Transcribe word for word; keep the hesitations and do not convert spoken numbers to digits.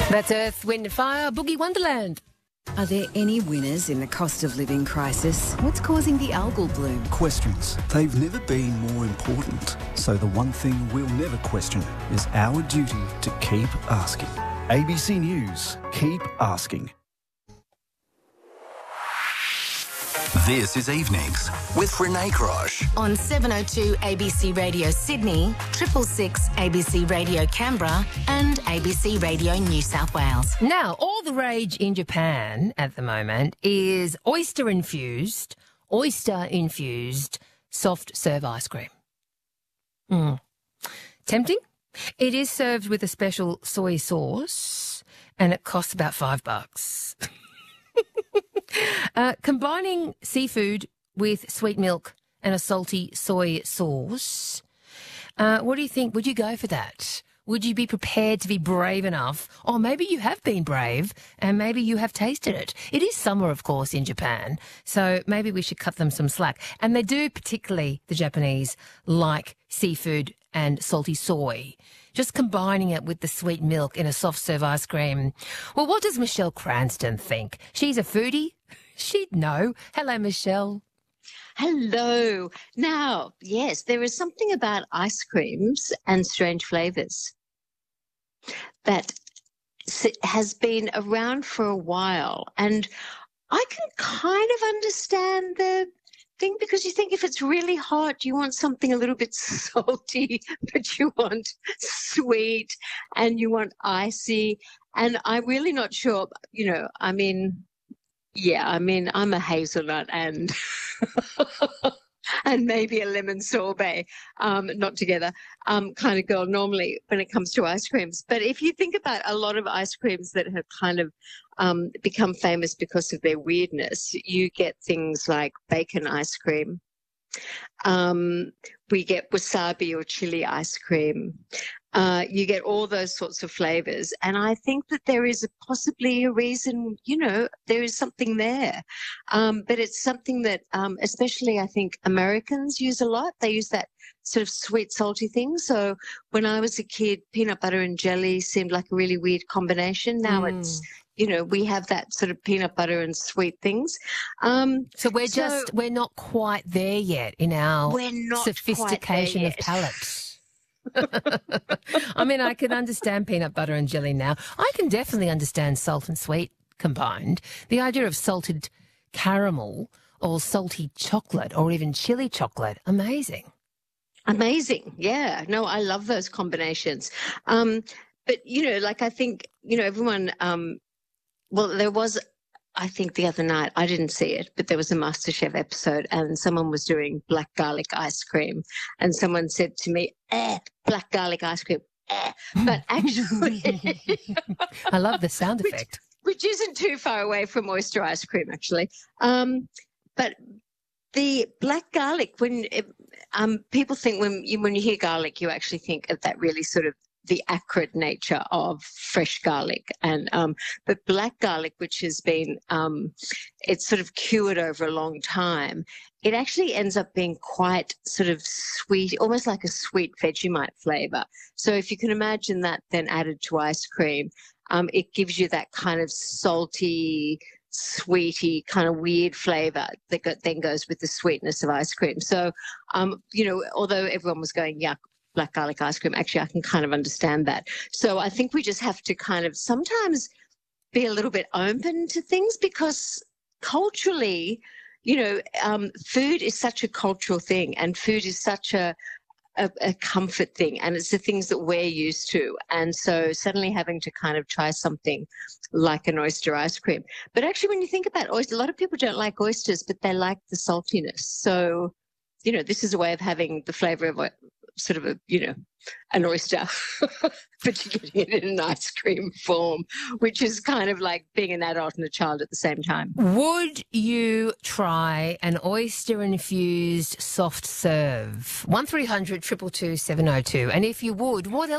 That's Earth, Wind and Fire, Boogie Wonderland. Are there any winners in the cost of living crisis? What's causing the algal bloom? Questions. They've never been more important. So the one thing we'll never question is our duty to keep asking. A B C News. Keep asking. This is Evenings with Renee Grosh. On seven oh two A B C Radio Sydney, triple six A B C Radio Canberra and A B C Radio New South Wales. Now, all the rage in Japan at the moment is oyster-infused, oyster-infused soft serve ice cream. Mm. Tempting? It is served with a special soy sauce and it costs about five bucks. Uh, combining seafood with sweet milk and a salty soy sauce, uh, what do you think? Would you go for that? Would you be prepared to be brave enough? Or maybe you have been brave and maybe you have tasted it. It is summer, of course, in Japan, so maybe we should cut them some slack. And they do, particularly the Japanese, like seafood and salty soy. Just combining it with the sweet milk in a soft serve ice cream. Well, what does Michelle Cranston think? She's a foodie. She'd know. Hello, Michelle. Hello. Now, yes, there is something about ice creams and strange flavours that has been around for a while. And I can kind of understand the thing, because you think if it's really hot, you want something a little bit salty, but you want sweet and you want icy. And I'm really not sure, you know, I mean, yeah, I mean, I'm a hazelnut and and maybe a lemon sorbet, um, not together, um, kind of girl normally when it comes to ice creams. But if you think about a lot of ice creams that have kind of um, become famous because of their weirdness, you get things like bacon ice cream. Um, we get wasabi or chili ice cream. Uh, you get all those sorts of flavors. And I think that there is a, possibly a reason, you know, there is something there. Um, but it's something that um, especially I think Americans use a lot. They use that sort of sweet, salty thing. So when I was a kid, peanut butter and jelly seemed like a really weird combination. Now mm. it's, you know, we have that sort of peanut butter and sweet things. Um, so we're so just, we're not quite there yet in our we're not sophistication of palate. I mean, I can understand peanut butter and jelly now. I can definitely understand salt and sweet combined. The idea of salted caramel or salty chocolate or even chili chocolate, amazing. Amazing, yeah. No, I love those combinations. Um, but, you know, like I think, you know, everyone, um, well, there was, I think the other night, I didn't see it, but there was a MasterChef episode and someone was doing black garlic ice cream and someone said to me, eh, black garlic ice cream, eh. But actually... I love the sound effect. Which, which isn't too far away from oyster ice cream, actually. Um, but the black garlic, when it, um, people think when you, when you hear garlic, you actually think of that really sort of the acrid nature of fresh garlic. And um, but black garlic, which has been, um, it's sort of cured over a long time, it actually ends up being quite sort of sweet, almost like a sweet Vegemite flavour. So if you can imagine that then added to ice cream, um, it gives you that kind of salty, sweety, kind of weird flavour that go, then goes with the sweetness of ice cream. So, um, you know, although everyone was going, yuck, black garlic ice cream, actually I can kind of understand that. So I think we just have to kind of sometimes be a little bit open to things, because culturally, you know, um, food is such a cultural thing and food is such a, a, a comfort thing, and it's the things that we're used to. And so suddenly having to kind of try something like an oyster ice cream. But actually when you think about oysters, a lot of people don't like oysters, but they like the saltiness. So, you know, this is a way of having the flavour of sort of a, you know, an oyster, but you're getting it in an ice cream form, which is kind of like being an adult and a child at the same time. Would you try an oyster-infused soft serve? one three hundred two two two seven oh two. And if you would, what else?